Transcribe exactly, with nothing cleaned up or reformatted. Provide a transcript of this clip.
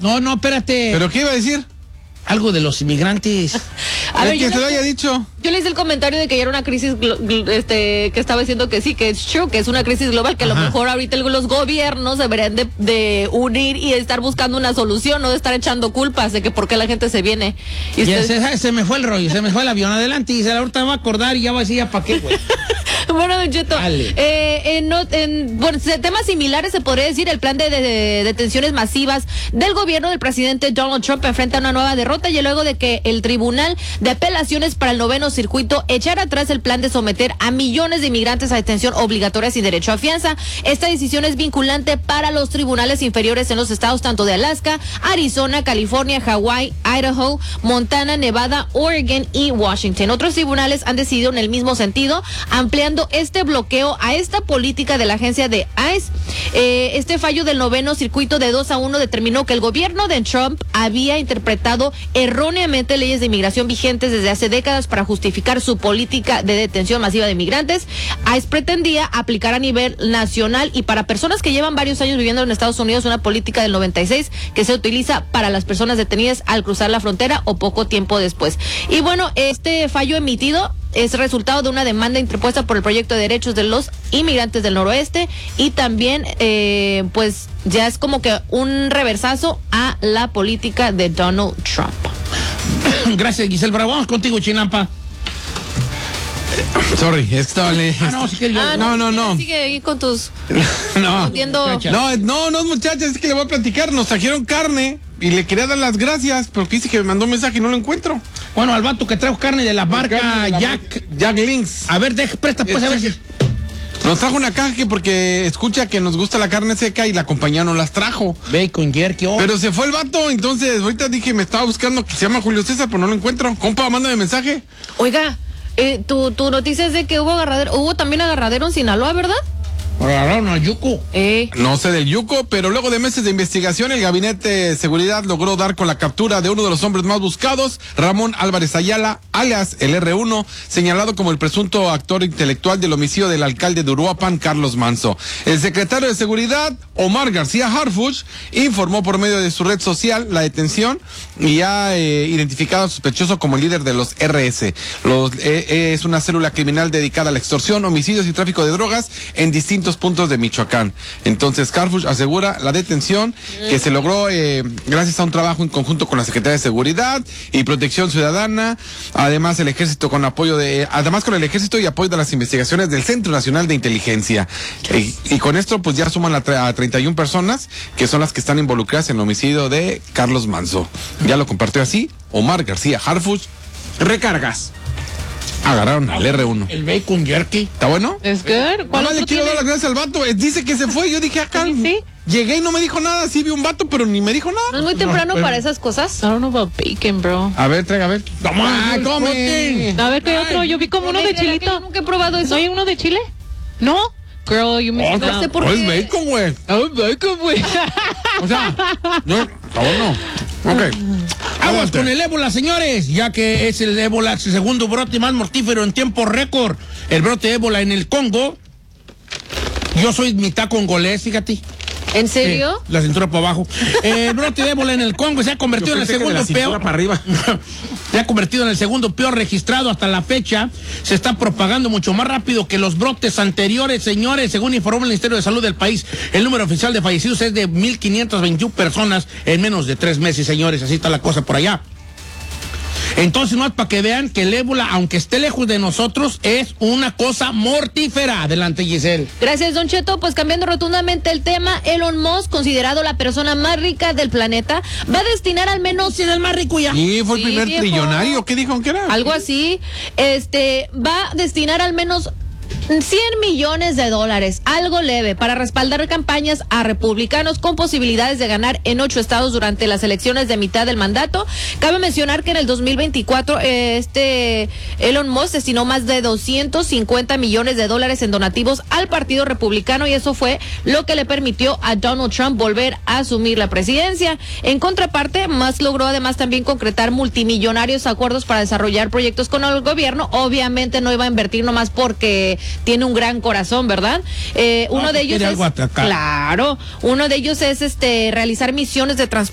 No, no, espérate. ¿Pero qué iba a decir? Algo de los inmigrantes. A ver, que te lo haya dicho. Yo le hice el comentario de que ya era una crisis, este, que estaba diciendo que sí, que es true, que es una crisis global, que Ajá. a lo mejor ahorita los gobiernos deberían de, de unir y estar buscando una solución, no de estar echando culpas de que por qué la gente se viene. Y usted... se, se me fue el rollo, se me fue el avión adelante y se la ahorita me va a acordar y ya va a decir ya para qué, güey. Bueno, Don Cheto, eh, en, en bueno, temas similares se podría decir, el plan de, de, de detenciones masivas del gobierno del presidente Donald Trump enfrenta una nueva derrota y luego de que el Tribunal de Apelaciones para el Noveno Circuito echara atrás el plan de someter a millones de inmigrantes a detención obligatoria sin derecho a fianza. Esta decisión es vinculante para los tribunales inferiores en los estados tanto de Alaska, Arizona, California, Hawái, Idaho, Montana, Nevada, Oregon y Washington. Otros tribunales han decidido en el mismo sentido, ampliando este bloqueo a esta política de la agencia de I C E. Eh, este fallo del Noveno Circuito de dos a uno determinó que el gobierno de Trump había interpretado erróneamente leyes de inmigración vigentes desde hace décadas para justificar su política de detención masiva de inmigrantes. I C E pretendía aplicar a nivel nacional y para personas que llevan varios años viviendo en Estados Unidos una política del noventa y seis que se utiliza para las personas detenidas al cruzar la frontera o poco tiempo después. Y bueno, este fallo emitido es resultado de una demanda interpuesta por el Proyecto de Derechos de los Inmigrantes del Noroeste y también eh, pues ya es como que un reversazo a la política de Donald Trump. Gracias, Giselle Bravo. Vamos contigo, Chinampa. Sorry, es que estaba le... Ah, no, si quieres, ah, no, no, no. Sigue ahí con tus... no. Entiendo... no, no, no, muchachas, es que le voy a platicar. Nos trajeron carne y le quería dar las gracias, pero que dice que me mandó un mensaje y no lo encuentro. Bueno, al vato que trajo carne de la marca de la Jack. Marca, Jack Links. A ver, deja, presta, pues, a ver si... Nos trajo una caja que porque escucha que nos gusta la carne seca y la compañía nos las trajo. Bacon, jerky, oh. Pero se fue el vato, entonces ahorita dije, me estaba buscando, que se llama Julio César, pero no lo encuentro. Compa, mándame mensaje. Oiga, eh, tu, tu noticia es de que hubo agarradero, hubo también agarradero en Sinaloa, ¿verdad? Agarraron a Yuko. Eh. No sé del Yuko, pero luego de meses de investigación, el Gabinete de Seguridad logró dar con la captura de uno de los hombres más buscados, Ramón Álvarez Ayala, alias el erre uno, señalado como el presunto actor intelectual del homicidio del alcalde de Uruapan, Carlos Manzo. El secretario de Seguridad, Omar García Harfuch, informó por medio de su red social la detención y ha eh, identificado al sospechoso como el líder de los erre ese. Los, eh, es una célula criminal dedicada a la extorsión, homicidios y tráfico de drogas en distintos puntos de Michoacán. Entonces, Harfuch asegura la detención que se logró eh, gracias a un trabajo en conjunto con la Secretaría de Seguridad y Protección Ciudadana, además el ejército con apoyo de, además con el ejército y apoyo de las investigaciones del Centro Nacional de Inteligencia. Y, y con esto, pues ya suman a, a treinta y una personas que son las que están involucradas en el homicidio de Carlos Manzo. Ya lo compartió así Omar García Harfuch. Recargas. Agarraron al erre uno. El bacon jerky. ¿Está bueno? Es good. Nada más le quiero dar las gracias al vato. Dice que se fue. Yo dije acá. ¿Sí? ¿Sí? Llegué y no me dijo nada. Sí vi un vato, pero ni me dijo nada. ¿No es muy temprano No, pero... para esas cosas? I don't know about bacon, bro. A ver, traiga, a ver. Toma, ah, come. A ver, ¿qué otro? Yo vi como uno de chilito. Yo nunca he probado eso. ¿No hay uno de chile? ¿No? Girl, you missed oh, out. No sé por oh, qué. Es bacon, güey. Oh, es bacon, güey. O sea, no, está bueno. Ok. Aguas con el ébola, señores, ya que es el ébola el segundo brote más mortífero en tiempo récord. El brote de ébola en el Congo. Yo soy mitad congolés, fíjate. ¿En serio? Eh, la cintura para abajo. Eh, el brote de ébola en el Congo se ha convertido en el segundo peor. Para arriba. Se ha convertido en el segundo peor registrado hasta la fecha. Se está propagando mucho más rápido que los brotes anteriores, señores. Según informó el Ministerio de Salud del país, el número oficial de fallecidos es de mil quinientas veintiuna personas en menos de tres meses, señores. Así está la cosa por allá. Entonces, no es para que vean que el ébola, aunque esté lejos de nosotros, es una cosa mortífera. Adelante, Giselle. Gracias, Don Cheto. Pues cambiando rotundamente el tema, Elon Musk, considerado la persona más rica del planeta, va a destinar al menos... Sí, el más rico ya. Sí, fue el Sí, primer viejo. trillonario. ¿Qué dijo que era? Algo así. Este, va a destinar al menos cien millones de dólares, algo leve, para respaldar campañas a republicanos con posibilidades de ganar en ocho estados durante las elecciones de mitad del mandato. Cabe mencionar que en el dos mil veinticuatro eh, este Elon Musk destinó más de doscientos cincuenta millones de dólares en donativos al Partido Republicano y eso fue lo que le permitió a Donald Trump volver a asumir la presidencia. En contraparte, Musk logró además también concretar multimillonarios acuerdos para desarrollar proyectos con el gobierno. Obviamente no iba a invertir nomás porque tiene un gran corazón, ¿verdad? Eh, uno no, de ellos es, algo claro, uno de ellos es este realizar misiones de transporte